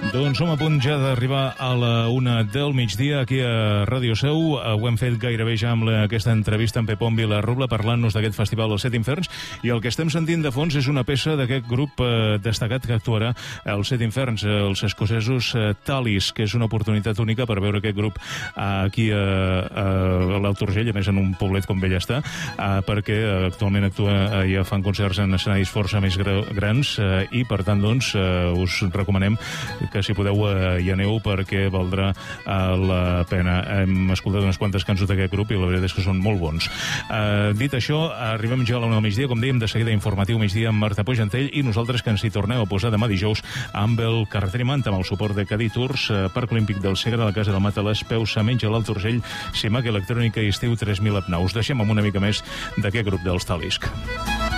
Doncs som a punt ja d'arribar a la 1 del migdia aquí a Ràdio Seu. Ho hem fet gairebé ja amb aquesta entrevista amb Pepón Vilarrubla parlant-nos d'aquest festival Els Set Inferns, i el que estem sentint de fons és una peça d'aquest grup destacat que actuarà als Set Inferns, els escocesos Talis, que és una oportunitat única per veure aquest grup aquí a l'Alt Urgell, a més en un poblet com Bellestar, perquè actualment ja fan concerts en escenaris força més grans i per tant doncs us recomanem que si podeu hi aneu perquè valdrà la pena. Hem escoltat unes quantes cançons d'aquest grup i la veritat és que són molt bons. Dit això, arribem ja a la 1 del migdia, com dèiem, de seguida informatiu migdia amb Marta Pujantell, i nosaltres que ens hi torneu a posar demà dijous amb el Carretera i Manta, amb el suport de Cadí Tours, Parc Olímpic del Segre, la Casa del Mata, les Peus, Menja, l'Alt Urgell, Simac Electrònica i Estiu 3000 Apnau. Us deixem amb una mica més d'aquest grup dels Talisc.